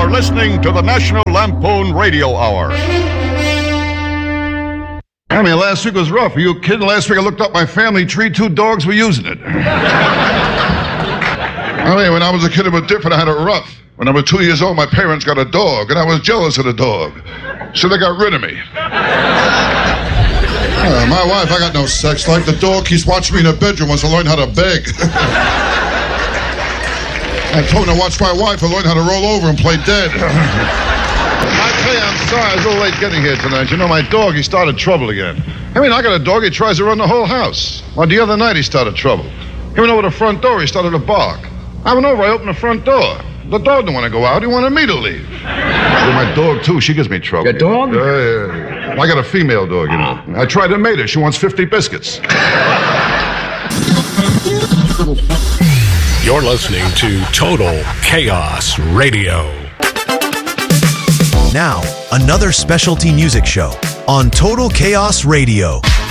You're listening to the National Lampoon Radio Hour. I mean, last week was rough. Are you kidding? Last week I looked up my family tree. 2 dogs were using it. I mean, when I was a kid, it was different. I had it rough. When I was 2 years old, my parents got a dog, and I was jealous of the dog. So they got rid of me. My wife, I got no sex life. The dog keeps watching me in the bedroom, wants to learn how to beg. I told him to watch my wife and learn how to roll over and play dead. I tell you, I'm sorry. I was a little late getting here tonight. You know, my dog, he started trouble again. I mean, I got a dog, he tries to run the whole house. Well, the other night he started trouble. He went over the front door, he started to bark. I went over, I opened the front door. The dog didn't want to go out, he wanted me to leave. My dog, too, she gives me trouble. Your dog? Yeah. I got a female dog, you know. I tried to mate her, she wants 50 biscuits. You're listening to Total Chaos Radio. Now, another specialty music show on Total Chaos Radio.